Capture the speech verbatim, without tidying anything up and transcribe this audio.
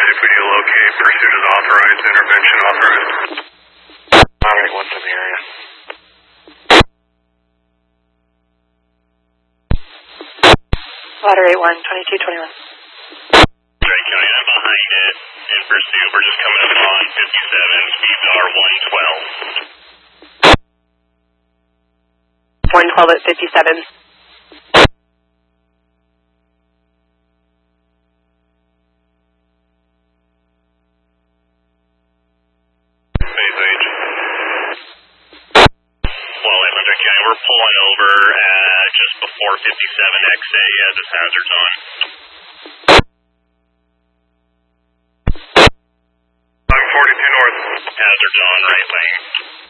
if we need to locate, pursuit is authorized, intervention authorized. Alright, what's in the area? Water eight one, twenty-two twenty-one. Drake County, I'm behind it. In pursuit, we're just coming up on fifty-seven, speeds are one twelve. one twelve at fifty-seven. Phase age. Well, Drake County, we're pulling over at just before fifty-seven X A as this hazard's on. I'm forty-two north. Hazard's on right lane.